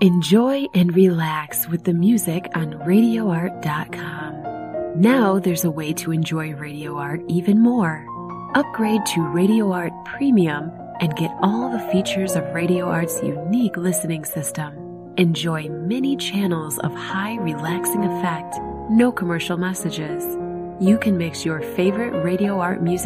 Enjoy and relax with the music on RadioArt.com. Now there's a way to enjoy Radio Art even more. Upgrade to Radio Art Premium and get all the features of Radio Art's unique listening system. Enjoy many channels of high relaxing effect, no commercial messages. You can mix your favorite Radio Art music